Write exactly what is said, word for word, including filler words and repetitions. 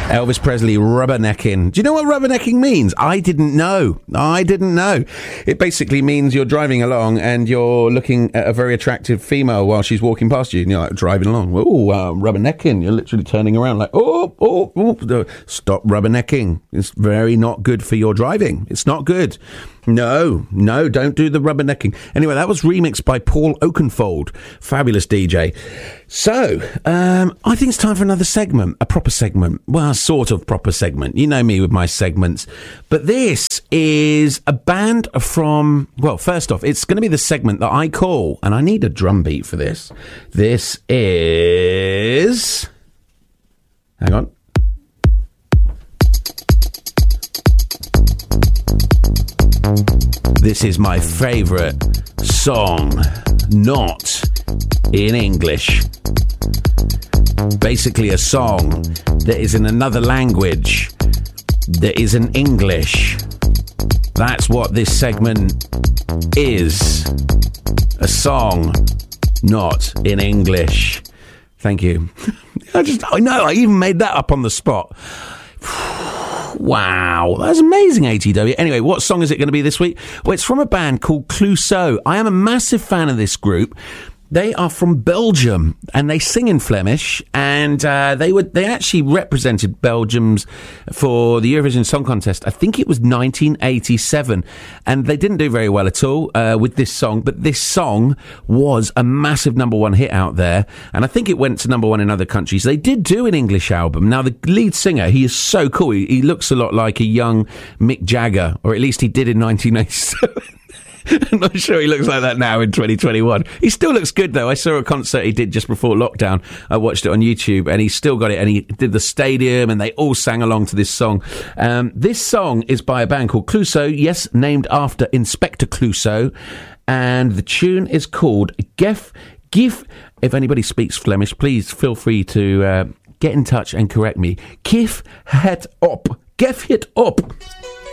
Elvis Presley, rubbernecking. Do you know what rubbernecking means? I didn't know. I didn't know. It basically means you're driving along and you're looking at a very attractive female while she's walking past you. And you're like driving along. Oh, uh, rubbernecking. You're literally turning around like, oh, oh, oh. Stop rubbernecking. It's very not good for your driving. It's not good. No, no, don't do the rubbernecking. Anyway, that was remixed by Paul Oakenfold. Fabulous D J. So, um, I think it's time for another segment, a proper segment. Well, sort of proper segment. You know me with my segments. But this is a band from, well, first off, it's going to be the segment that I call, and I need a drum beat for this. This is... Hang on. This is my favourite song, not in English. Basically a song that is in another language that isn't English. That's what this segment is. A song not in English. Thank you. I just, I know, I even made that up on the spot. Wow, that's amazing, A T W. Anyway, what song is it going to be this week? Well, it's from a band called Clouseau. I am a massive fan of this group. They are from Belgium, and they sing in Flemish, and uh, they were they actually represented Belgium's for the Eurovision Song Contest. I think it was nineteen eighty-seven, and they didn't do very well at all uh, with this song, but this song was a massive number one hit out there, and I think it went to number one in other countries. They did do an English album. Now, the lead singer, he is so cool. He, he looks a lot like a young Mick Jagger, or at least he did in nineteen eighty-seven. I'm not sure he looks like that now in twenty twenty-one. He still looks good, though. I saw a concert he did just before lockdown. I watched it on YouTube, and he's still got it. And he did the stadium, and they all sang along to this song. Um, this song is by a band called Clouseau, yes, named after Inspector Clouseau. And the tune is called Gef Gif. If anybody speaks Flemish, please feel free to uh, get in touch and correct me. Gif het op. Gef het op.